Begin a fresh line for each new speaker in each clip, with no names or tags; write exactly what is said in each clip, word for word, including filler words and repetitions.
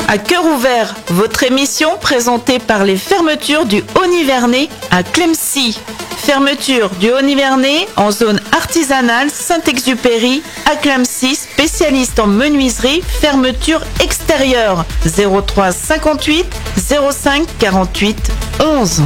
À cœur ouvert, votre émission présentée par les fermetures du Haut-Nivernais à Clemcy. Fermeture du Haut-Nivernais en zone artisanale Saint-Exupéry à Clemcy, spécialiste en menuiserie, fermeture extérieure. zéro trois cinquante-huit zéro cinq quarante-huit onze.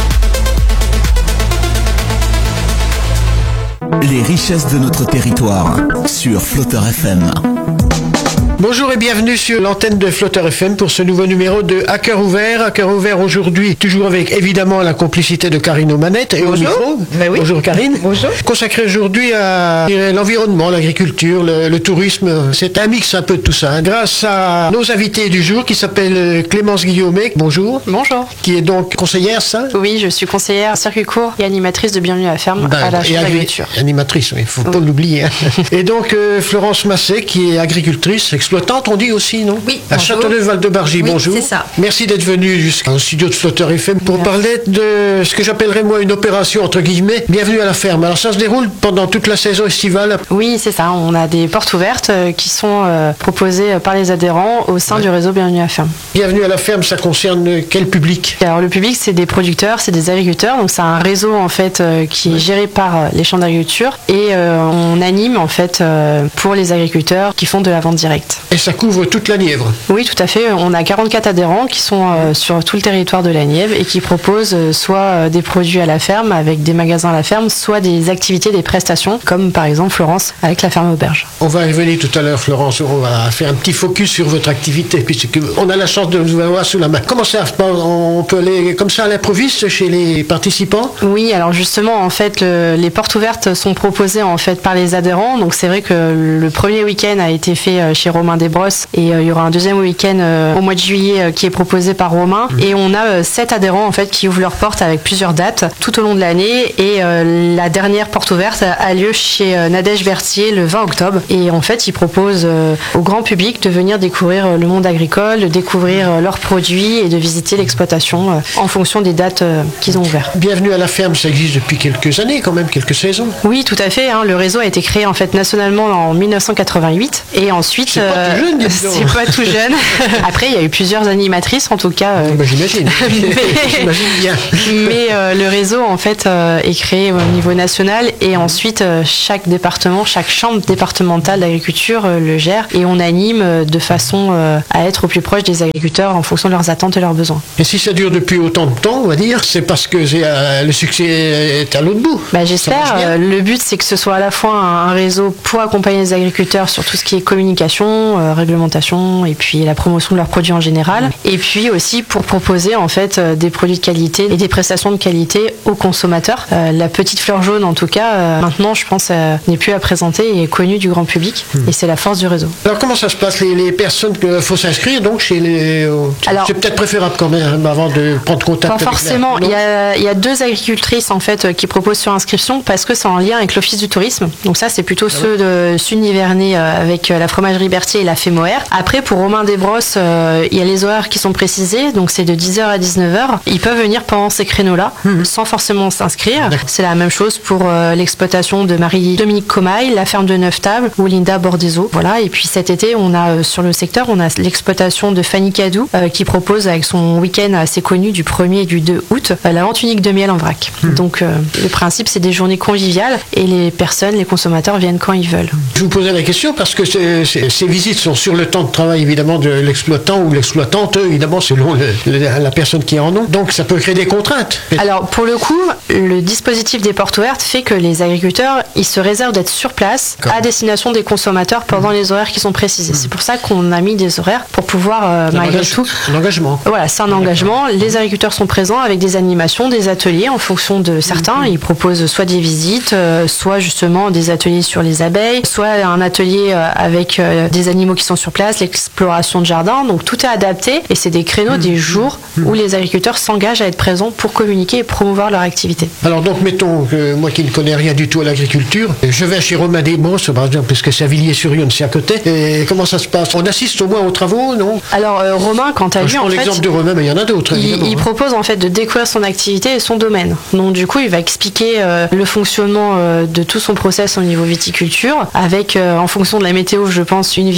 Les richesses de notre territoire sur Flotteur F M.
Bonjour et bienvenue sur l'antenne de Flotteur F M pour ce nouveau numéro de À cœur ouvert. À cœur ouvert aujourd'hui, toujours avec évidemment la complicité de Karine aux manettes et
Bonjour.
au micro.
Ben oui.
Bonjour Karine.
Bonjour.
Consacré aujourd'hui à l'environnement, l'agriculture, le, le tourisme. C'est un mix un peu de tout ça. Hein. Grâce à nos invités du jour qui s'appelle Clémence Guillaumet. Bonjour.
Bonjour.
Qui est donc conseillère, ça?
Oui, je suis conseillère circuit court et animatrice de Bienvenue à la ferme
Ben,
à la
et
Chambre
agri-
d'agriculture.
Animatrice, il ne faut pas
Oui.
l'oublier. Hein. Et donc euh, Florence Masset qui est agricultrice, exploitante, on dit aussi, non?
Oui,
À
bonjour.
Châteauneuf-Val-de-Bargy,
Oui,
bonjour.
c'est ça.
Merci d'être venu jusqu'au studio de Flotteur F M pour
Merci.
parler de ce que j'appellerais moi une opération entre guillemets. Bienvenue à la ferme. Alors ça se déroule pendant toute la saison estivale.
Oui, c'est ça. On a des portes ouvertes euh, qui sont euh, proposées par les adhérents au sein
Ouais.
du réseau Bienvenue à la ferme.
Bienvenue à la ferme, ça concerne quel public?
Alors le public, c'est des producteurs, c'est des agriculteurs. Donc c'est un réseau en fait euh, qui est géré par euh, les champs d'agriculture et euh, on anime en fait euh, pour les agriculteurs qui font de la vente directe.
Et ça couvre toute la Nièvre.
Oui, tout à fait. On a quarante-quatre adhérents qui sont euh, sur tout le territoire de la Nièvre et qui proposent euh, soit euh, des produits à la ferme avec des magasins à la ferme, soit des activités, des prestations, comme par exemple Florence avec la ferme auberge.
On va y revenir tout à l'heure, Florence. On va faire un petit focus sur votre activité, puisque on a la chance de vous avoir sous la main. Comment ça se passe? On peut aller comme ça à l'improviste chez les participants?
Oui, alors justement, en fait, le- les portes ouvertes sont proposées en fait par les adhérents. Donc c'est vrai que le premier week-end a été fait euh, chez Romain Desbrosses et euh, il y aura un deuxième week-end euh, au mois de juillet euh, qui est proposé par Romain. Et on a euh, sept adhérents en fait qui ouvrent leurs portes avec plusieurs dates tout au long de l'année. Et euh, la dernière porte ouverte a, a lieu chez euh, Nadège Berthier le vingt octobre. Et en fait, ils proposent euh, au grand public de venir découvrir euh, le monde agricole, de découvrir euh, leurs produits et de visiter l'exploitation euh, en fonction des dates euh, qu'ils ont ouvertes.
Bienvenue à la ferme, ça existe depuis quelques années, quand même, quelques saisons.
Oui, tout à fait. Hein. Le réseau a été créé en fait nationalement en mille neuf cent quatre-vingt-huit et ensuite
C'est pas tout jeune, dis donc.
c'est pas tout jeune. Après, il y a eu plusieurs animatrices en tout cas. euh,
Bah, j'imagine.
Mais-
J'imagine bien.
Mais euh, le réseau en fait euh, est créé au niveau national et ensuite euh, chaque département, chaque chambre départementale d'agriculture euh, le gère et on anime euh, de façon euh, à être au plus proche des agriculteurs en fonction de leurs attentes et leurs besoins.
Et si ça dure depuis autant de temps, on va dire, c'est parce que c'est, euh, le succès est à l'autre bout.
Bah,
Ça
j'espère.
marche bien.
Euh, le but, c'est que ce soit à la fois un, un réseau pour accompagner les agriculteurs sur tout ce qui est communication, euh, réglementation et puis la promotion de leurs produits en général. Et puis aussi pour proposer en fait euh, des produits de qualité et des prestations de qualité aux consommateurs. Euh, la petite fleur jaune, en tout cas, euh, maintenant, je pense, euh, n'est plus à présenter et est connue du grand public. Et c'est la force du réseau.
Alors comment ça se passe, les, les personnes qu'il faut s'inscrire donc chez les... euh,
Alors-
c'est peut-être préférable quand même avant de prendre contact
Pas
avec la-
forcément.
non
Il y, a, il y a deux agricultrices en fait euh, qui proposent sur inscription parce que c'est en lien avec l'Office du tourisme. Donc ça, c'est plutôt ceux de Sud-Nivernais euh, avec euh, la fromagerie Berthier et la Fémoère. Après, pour Romain Desbrosses, euh, il y a les horaires qui sont précisés. Donc c'est de dix heures à dix-neuf heures. Ils peuvent venir pendant ces créneaux-là sans forcément s'inscrire.
D'accord.
C'est la même chose pour euh, l'exploitation de Marie-Dominique Comaille, la ferme de Neuf-Tables ou Linda Bordezo. Voilà. Et puis cet été, on a euh, sur le secteur, on a l'exploitation de Fanny Cadou euh, qui propose avec son week-end assez connu du premier et du deux août euh, la vente unique de miel en vrac. Donc euh, le principe, c'est des journées conviviales et les personnes, les consommateurs viennent quand ils veulent.
Je vous posais la question parce que c'est- c'est- ces visites sont sur le temps de travail évidemment de l'exploitant ou l'exploitante, évidemment selon le- le- la personne qui en ont. Donc ça peut créer des contraintes.
Alors pour le coup, le dispositif des portes ouvertes fait que les agriculteurs, ils se réservent d'être sur place
D'accord.
à destination des consommateurs pendant les horaires qui sont précisés. C'est pour ça qu'on a mis des horaires pour pouvoir euh, malgré
L'engage-
tout.
L'engagement.
Voilà, c'est un engagement. Les agriculteurs sont présents avec des animations, des ateliers en fonction de certains. Ils proposent soit des visites, euh, soit justement des ateliers sur les abeilles, soit un atelier euh, avec euh, des animaux qui sont sur place, l'exploration de jardin. Donc tout est adapté et c'est des créneaux, des jours où les agriculteurs s'engagent à être présents pour communiquer et promouvoir leur activité.
Alors donc mettons que moi qui ne connais rien du tout à l'agriculture, je vais chez Romain Desbrosses par exemple, puisque c'est à Villiers-sur-Yonne, c'est à côté. Et comment ça se passe? On assiste au moins aux travaux, non?
Alors euh, Romain, quant à
Je
lui, en
prends
fait,
l'exemple de Romain, mais il y en a d'autres
il,
évidemment.
il
hein.
propose en fait de découvrir son activité et son domaine. Donc du coup, il va expliquer euh, le fonctionnement euh, de tout son process au niveau viticulture, avec euh, en fonction de la météo, je pense, une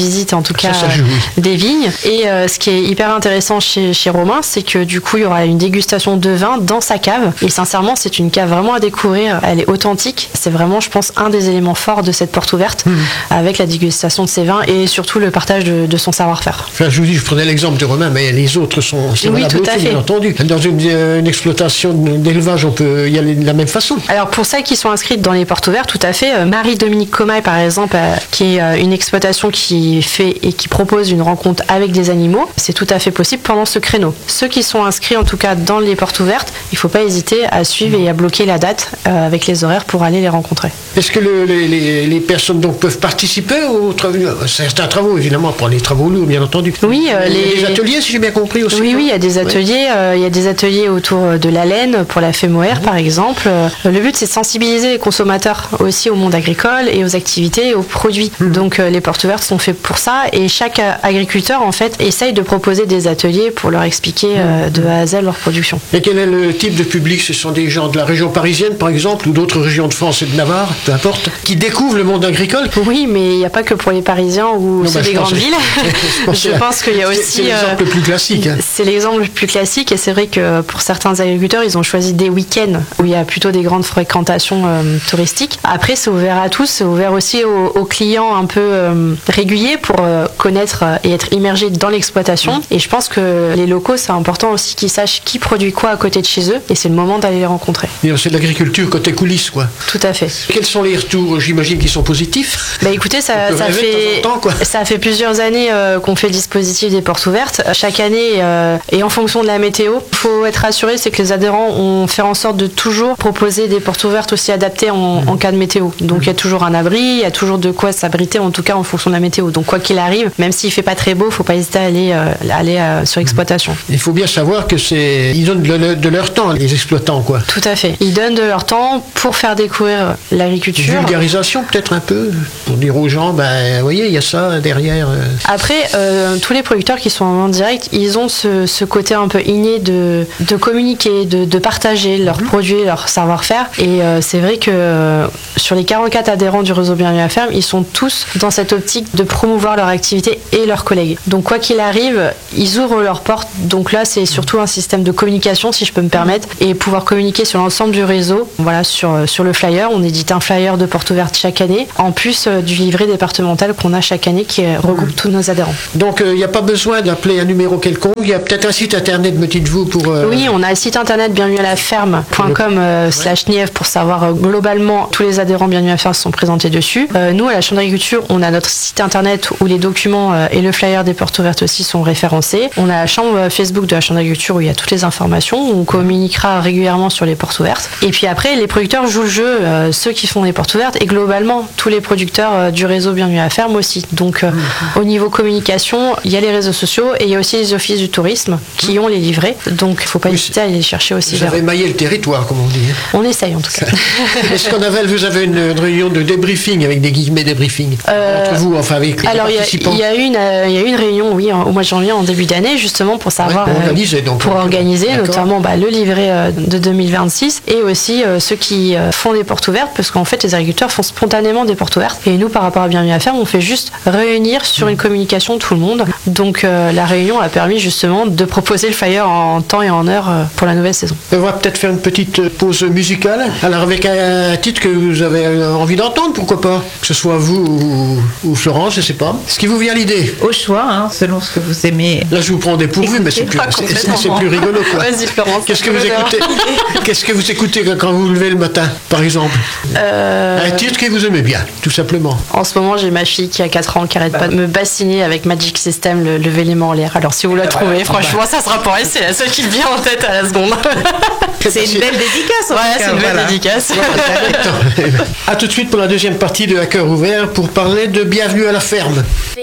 visite en tout cas
Ça, ça joue, oui.
des vignes. Et euh, ce qui est hyper intéressant chez, chez Romain, c'est que du coup il y aura une dégustation de vin dans sa cave. Et sincèrement, c'est une cave vraiment à découvrir. Elle est authentique. C'est vraiment, je pense, un des éléments forts de cette porte ouverte, mmh. avec la dégustation de ses vins et surtout le partage de, de son savoir-faire.
Enfin, je vous dis, je prenais l'exemple de Romain, mais les autres sont, sont
oui,
valables
tout à
aussi,
fait.
bien entendu. Dans une, une exploitation d'élevage, on peut y aller de la même façon.
Alors pour celles qui sont inscrites dans les portes ouvertes, tout à fait. Euh, Marie-Dominique Comaille, par exemple, euh, qui est euh, une exploitation qui fait et qui propose une rencontre avec des animaux, c'est tout à fait possible pendant ce créneau. Ceux qui sont inscrits, en tout cas dans les portes ouvertes, il ne faut pas hésiter à suivre et à bloquer la date euh, avec les horaires pour aller les rencontrer.
Est-ce que le, les, les, les personnes donc peuvent participer aux travaux, certains travaux, évidemment, pour les travaux lourds, bien entendu.
Oui, euh,
il y a
les...
des ateliers, si j'ai bien compris aussi.
Oui, oui, il y a des ateliers. Ouais. Euh, il y a des ateliers autour de la laine pour la fée mohair, mmh. par exemple. Euh, le but, c'est de sensibiliser les consommateurs aussi au monde agricole et aux activités et aux produits. Mmh. Donc, euh, les portes ouvertes sont faites pour ça. Et chaque agriculteur, en fait, essaye de proposer des ateliers pour leur expliquer euh, de A à Z leur production.
Et quel est le type de public? Ce sont des gens de la région parisienne, par exemple, ou d'autres régions de France et de Navarre, peu importe, qui découvrent le monde agricole?
Oui, mais il n'y a pas que pour les Parisiens ou ceux bah, des grandes villes. je pense, je pense qu'il y a aussi...
C'est l'exemple euh, le plus classique. Hein.
C'est l'exemple le plus classique et c'est vrai que pour certains agriculteurs, ils ont choisi des week-ends où il y a plutôt des grandes fréquentations euh, touristiques. Après, c'est ouvert à tous, c'est ouvert aussi aux, aux clients un peu euh, réguliers pour euh, connaître et être immergés dans l'exploitation. Mmh. Et je pense que les locaux, c'est important aussi qu'ils sachent qui produit quoi à côté de chez eux et c'est le moment d'aller les rencontrer.
C'est de l'agriculture côté coulisses, quoi.
Tout à fait.
Quels sont les retours? J'imagine qu'ils sont positifs.
Bah écoutez, ça, ça fait
temps, quoi.
ça fait plusieurs années euh, qu'on fait le dispositif des portes ouvertes. Chaque année, euh, et en fonction de la météo, il faut être rassuré, c'est que les adhérents ont fait en sorte de toujours proposer des portes ouvertes aussi adaptées en, mmh. en cas de météo. Donc il mmh. y a toujours un abri, il y a toujours de quoi s'abriter, en tout cas en fonction de la météo. Donc quoi qu'il arrive, même s'il fait pas très beau, faut pas hésiter à aller, euh, aller euh, sur exploitation.
Il faut bien savoir que c'est, ils donnent de, le, de leur temps, les exploitants, quoi.
Tout à fait. Ils donnent de leur temps pour faire découvrir l'agriculture.
Vulgarisation peut-être un peu, pour dire aux gens, ben, vous voyez, il y a ça derrière. Euh...
Après, euh, tous les producteurs qui sont en direct, ils ont ce, ce côté un peu inné de, de communiquer, de, de partager leurs mmh. produits, leur savoir-faire. Et euh, c'est vrai que euh, sur les quarante-quatre adhérents du réseau Bienvenue à la Ferme, ils sont tous dans cette optique de promouvoir leur activité et leurs collègues. Donc quoi qu'il arrive, ils ouvrent leurs portes. Donc là, c'est surtout un système de communication, si je peux me permettre, et pouvoir communiquer sur l'ensemble du réseau. Voilà, sur, sur le flyer, on édite un flyer de porte ouverte chaque année, en plus euh, du livret départemental qu'on a chaque année qui regroupe mmh. tous nos adhérents.
Donc il euh, n'y a pas besoin d'appeler un numéro quelconque, il y a peut-être un site internet, me dites-vous, pour... Euh...
Oui, on a le site internet bienvenue à la ferme point com euh, slash Nièvre pour savoir euh, globalement tous les adhérents Bienvenue à la Ferme sont présentés dessus. Euh, nous, à la Chambre d'agriculture, on a notre site internet où les documents euh, et le flyer des portes ouvertes aussi sont référencés. On a la chambre euh, Facebook de la Chambre d'agriculture où il y a toutes les informations, où on communiquera régulièrement sur les portes ouvertes. Et puis après, les producteurs jouent le jeu, euh, ceux qui font les portes ouvertes et globalement tous les producteurs euh, du réseau Bienvenue à la Ferme aussi. Donc euh, mmh. au niveau communication, il y a les réseaux sociaux et il y a aussi les offices du tourisme qui ont les livrets. Donc il ne faut pas oui, hésiter à aller les chercher aussi.
Vous avez maillé le territoire, comme on dit.
On essaye en tout cas.
Est-ce qu'en Avel, vous avez une, une réunion de débriefing avec des guillemets débriefing euh, entre vous, enfin avec les
alors
participants?
Il y, y a une, euh, il y a une réunion, oui, en, au mois de janvier en début d'année, justement pour savoir,
ouais, pour organiser, donc,
pour
donc,
organiser notamment bah, le livret euh, de deux mille vingt-six et aussi euh, ceux qui euh, font des portes ouvertes, parce qu'en fait les agriculteurs font spontanément des portes ouvertes et nous par rapport à Bienvenue à la Ferme, on fait juste réunir sur une communication tout le monde. Donc euh, la réunion a permis justement de proposer le flyer en temps et en heure euh, pour la nouvelle saison.
On va peut-être faire une petite pause musicale, alors avec un, un titre que vous avez envie d'entendre, pourquoi pas, que ce soit vous ou, ou Florence, je sais pas. Ce qui vous vient à l'idée?
Au choix, hein, selon ce que vous aimez.
Là je vous prends des pourvus, mais c'est plus, c'est, c'est, c'est plus rigolo, quoi.
Vas-y Florence.
Qu'est-ce que vous écoutez Qu'est-ce que vous écoutez quand vous vous levez le matin, par exemple? euh... Un titre que vous aimez bien, tout simplement.
En ce moment, j'ai ma fille qui a quatre ans qui arrête bah, pas de me bassiner avec Magic System, le lever les mains en l'air. Alors si vous la trouvez, bah, franchement, bah. ça sera pour elle, c'est la seule qui me vient en tête à la seconde.
C'est une belle dédicace.
Ouais, c'est une belle voilà. dédicace.
A tout de suite pour la deuxième partie de À cœur ouvert pour parler de Bienvenue à la ferme.